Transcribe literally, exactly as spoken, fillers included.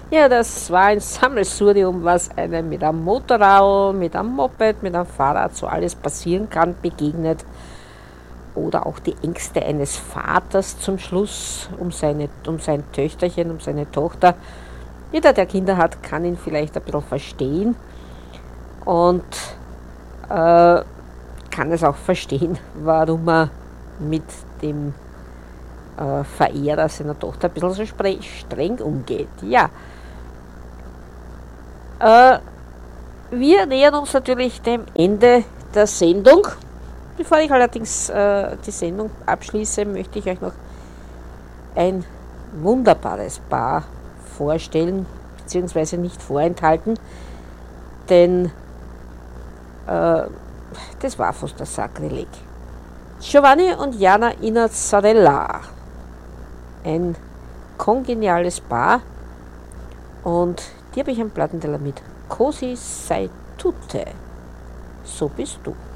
Ja, das war ein Sammelsurium, was einem mit einem Motorrad, mit einem Moped, mit einem Fahrrad so alles passieren kann, begegnet. Oder auch die Ängste eines Vaters zum Schluss um, seine, um sein Töchterchen, um seine Tochter. Jeder, der Kinder hat, kann ihn vielleicht ein bisschen verstehen und äh, kann es auch verstehen, warum er mit dem äh, Verehrer seiner Tochter ein bisschen so streng umgeht. Ja, äh, wir nähern uns natürlich dem Ende der Sendung. Bevor ich allerdings äh, die Sendung abschließe, möchte ich euch noch ein wunderbares Paar vorstellen, beziehungsweise nicht vorenthalten, denn äh, das war fast das Sakrileg. Giovanni und Jana Inazzarella, ein kongeniales Paar, und die habe ich am Plattenteller mit Cosi sei tutte, so bist du.